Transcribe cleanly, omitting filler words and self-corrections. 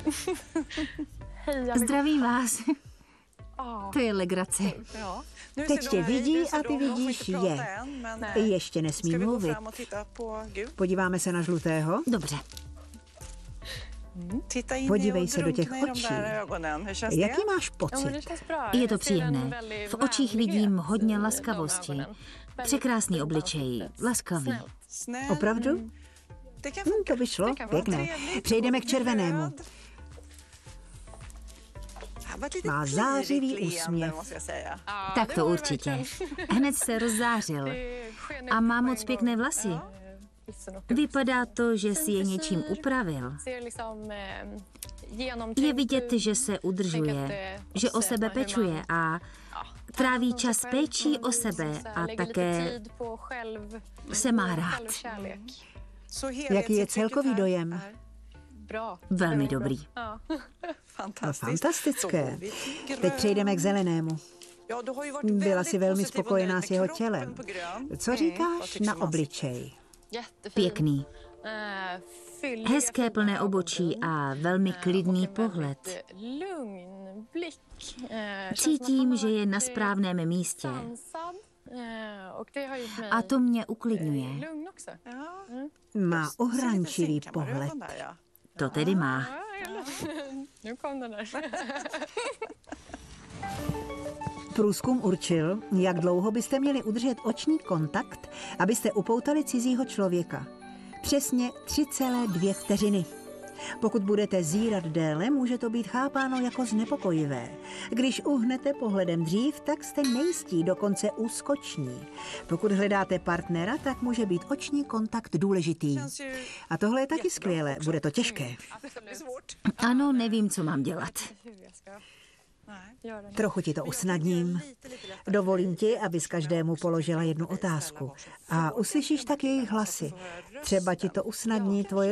Zdravím vás. To je legrace. Teď tě vidí a ty vidíš je. Ještě nesmí mluvit. Podíváme se na žlutého. Dobře. Podívej se do těch očí. Jaký máš pocit? Je to příjemné. V očích vidím hodně laskavosti. Překrásný obličej, laskavý. Opravdu? To by šlo, pěkné. Přejdeme k červenému. Má zářivý úsměv. Tak to určitě. Hned se rozzářil. A má moc pěkné vlasy. Vypadá to, že si je něčím upravil. Je vidět, že se udržuje, že o sebe pečuje a tráví čas péčí o sebe a také se má rád. Jaký je celkový dojem? Velmi dobrý. Fantastické. Teď přejdeme k zelenému. Byla jsi velmi spokojená s jeho tělem. Co říkáš na obličej? Pěkný. Hezké plné obočí a velmi klidný pohled. Cítím, že je na správném místě. A to mě uklidňuje. Má ohrančivý pohled. To tedy má. Průzkum určil, jak dlouho byste měli udržet oční kontakt, abyste upoutali cizího člověka. Přesně 3,2 vteřiny. Pokud budete zírat déle, může to být chápáno jako znepokojivé. Když uhnete pohledem dřív, tak jste nejistí, dokonce úskoční. Pokud hledáte partnera, tak může být oční kontakt důležitý. A tohle je taky skvělé, bude to těžké. Ano, nevím, co mám dělat. Trochu ti to usnadním. Dovolím ti, abys každému položila jednu otázku. A uslyšíš tak jejich hlasy. Třeba ti to usnadní tvoje